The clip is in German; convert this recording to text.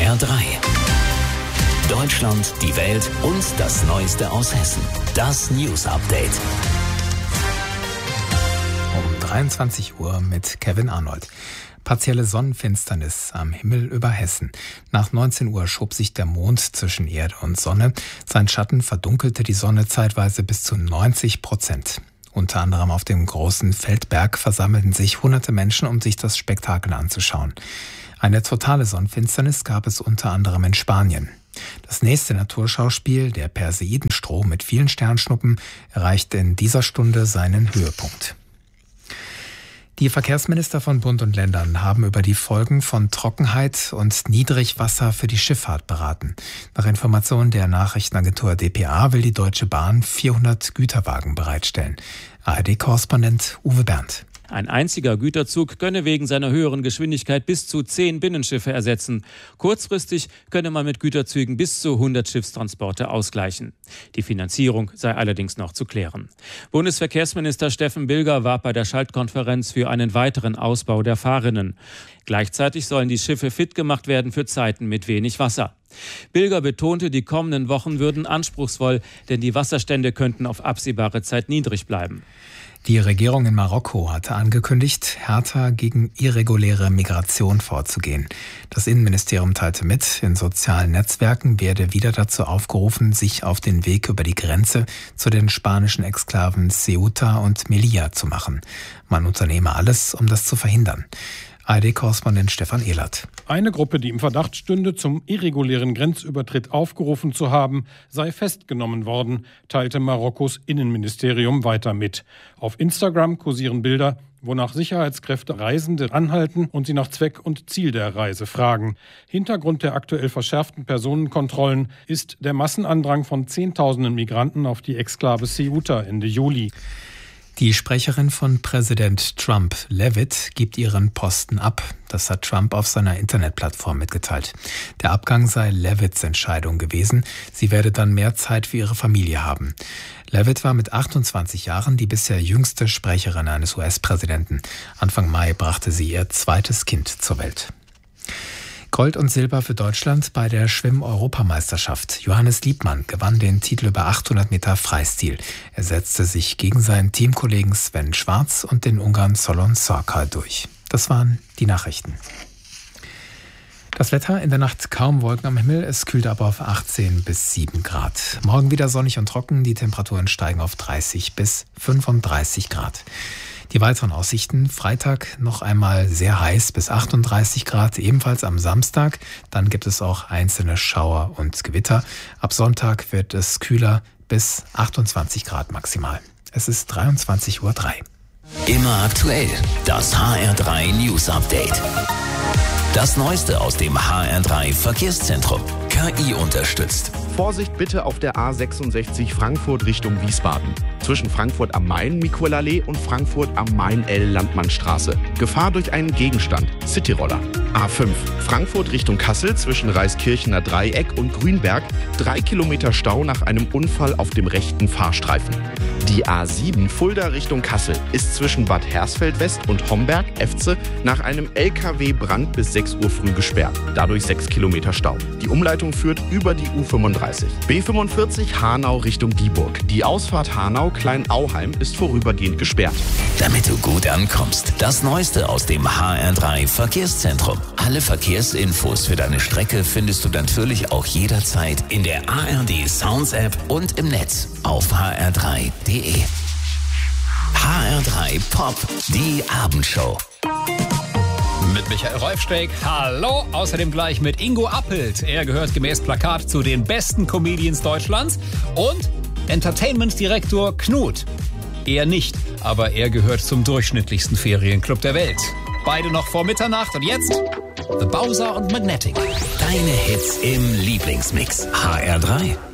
HR3. Deutschland, die Welt und das Neueste aus Hessen. Das News Update. Um 23 Uhr mit Kevin Arnold. Partielle Sonnenfinsternis am Himmel über Hessen. Nach 19 Uhr schob sich der Mond zwischen Erde und Sonne. Sein Schatten verdunkelte die Sonne zeitweise bis zu 90%. Unter anderem auf dem großen Feldberg versammelten sich hunderte Menschen, um sich das Spektakel anzuschauen. Eine totale Sonnenfinsternis gab es unter anderem in Spanien. Das nächste Naturschauspiel, der Perseidenstrom mit vielen Sternschnuppen, erreichte in dieser Stunde seinen Höhepunkt. Die Verkehrsminister von Bund und Ländern haben über die Folgen von Trockenheit und Niedrigwasser für die Schifffahrt beraten. Nach Informationen der Nachrichtenagentur dpa will die Deutsche Bahn 400 Güterwagen bereitstellen. ARD-Korrespondent Uwe Berndt. Ein einziger Güterzug könne wegen seiner höheren Geschwindigkeit bis zu 10 Binnenschiffe ersetzen. Kurzfristig könne man mit Güterzügen bis zu 100 Schiffstransporte ausgleichen. Die Finanzierung sei allerdings noch zu klären. Bundesverkehrsminister Steffen Bilger warb bei der Schaltkonferenz für einen weiteren Ausbau der Fahrrinnen. Gleichzeitig sollen die Schiffe fit gemacht werden für Zeiten mit wenig Wasser. Bilger betonte, die kommenden Wochen würden anspruchsvoll, denn die Wasserstände könnten auf absehbare Zeit niedrig bleiben. Die Regierung in Marokko hatte angekündigt, härter gegen irreguläre Migration vorzugehen. Das Innenministerium teilte mit, in sozialen Netzwerken werde wieder dazu aufgerufen, sich auf den Weg über die Grenze zu den spanischen Exklaven Ceuta und Melilla zu machen. Man unternehme alles, um das zu verhindern. ARD-Korrespondent Stefan Ehlert. Eine Gruppe, die im Verdacht stünde, zum irregulären Grenzübertritt aufgerufen zu haben, sei festgenommen worden, teilte Marokkos Innenministerium weiter mit. Auf Instagram kursieren Bilder, wonach Sicherheitskräfte Reisende anhalten und sie nach Zweck und Ziel der Reise fragen. Hintergrund der aktuell verschärften Personenkontrollen ist der Massenandrang von Zehntausenden Migranten auf die Exklave Ceuta Ende Juli. Die Sprecherin von Präsident Trump, Leavitt, gibt ihren Posten ab. Das hat Trump auf seiner Internetplattform mitgeteilt. Der Abgang sei Leavitts Entscheidung gewesen. Sie werde dann mehr Zeit für ihre Familie haben. Leavitt war mit 28 Jahren die bisher jüngste Sprecherin eines US-Präsidenten. Anfang Mai brachte sie ihr zweites Kind zur Welt. Gold und Silber für Deutschland bei der Schwimm-Europameisterschaft. Johannes Liebmann gewann den Titel über 800 Meter Freistil. Er setzte sich gegen seinen Teamkollegen Sven Schwarz und den Ungarn Solon Szarka durch. Das waren die Nachrichten. Das Wetter, in der Nacht kaum Wolken am Himmel, es kühlt aber auf 18 bis 7 Grad. Morgen wieder sonnig und trocken, die Temperaturen steigen auf 30 bis 35 Grad. Die weiteren Aussichten: Freitag noch einmal sehr heiß bis 38 Grad, ebenfalls am Samstag. Dann gibt es auch einzelne Schauer und Gewitter. Ab Sonntag wird es kühler bis 28 Grad maximal. Es ist 23:03 Uhr. Immer aktuell, das HR3 News Update. Das Neueste aus dem HR3 Verkehrszentrum. KI unterstützt. Vorsicht bitte auf der A66 Frankfurt Richtung Wiesbaden. Zwischen Frankfurt am Main, Mikulallee und Frankfurt am Main, Landmannstraße. Gefahr durch einen Gegenstand, Cityroller. A5 Frankfurt Richtung Kassel zwischen Reiskirchener Dreieck und Grünberg. 3 Kilometer Stau nach einem Unfall auf dem rechten Fahrstreifen. Die A7 Fulda Richtung Kassel ist zwischen Bad Hersfeld West und Homberg, Efze, nach einem LKW-Brand bis 6 Uhr früh gesperrt. Dadurch 6 Kilometer Stau. Die Umleitung führt über die U35. B45 Hanau Richtung Dieburg. Die Ausfahrt Hanau-Kleinauheim ist vorübergehend gesperrt. Damit du gut ankommst, das Neueste aus dem HR3 Verkehrszentrum. Alle Verkehrsinfos für deine Strecke findest du natürlich auch jederzeit in der ARD Sounds App und im Netz auf hr3.de. HR3 Pop, die Abendshow. Mit Michael Rolfsteg, hallo, außerdem gleich mit Ingo Appelt. Er gehört gemäß Plakat zu den besten Comedians Deutschlands. Und Entertainment-Direktor Knut. Er nicht, aber er gehört zum durchschnittlichsten Ferienclub der Welt. Beide noch vor Mitternacht und jetzt The Bowser und Magnetic. Deine Hits im Lieblingsmix. HR3.